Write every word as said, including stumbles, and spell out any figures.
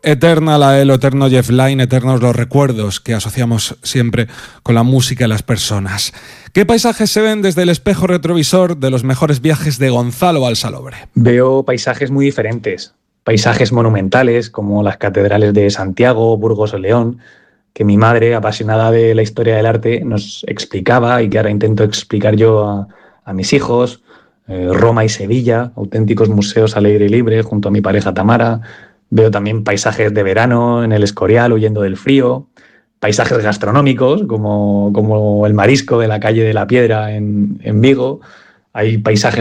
Eterna la Elo, eterno Jeff Lynne, eternos los recuerdos que asociamos siempre con la música y las personas. ¿Qué paisajes se ven desde el espejo retrovisor de los mejores viajes de Gonzalo Alsalobre? Veo paisajes muy diferentes, paisajes monumentales como las catedrales de Santiago, Burgos o León, que mi madre, apasionada de la historia del arte, nos explicaba y que ahora intento explicar yo a, a mis hijos. Eh, Roma y Sevilla, auténticos museos al aire libre junto a mi pareja Tamara. Veo también paisajes de verano en el Escorial huyendo del frío, paisajes gastronómicos como, como el marisco de la calle de la Piedra en, en Vigo. Hay paisajes